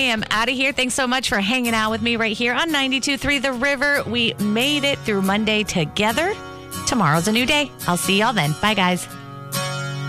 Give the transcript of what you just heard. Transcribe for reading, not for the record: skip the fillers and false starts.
am out of here. Thanks so much for hanging out with me right here on 92.3 The River. We made it through Monday together. Tomorrow's a new day. I'll see y'all then. Bye, guys.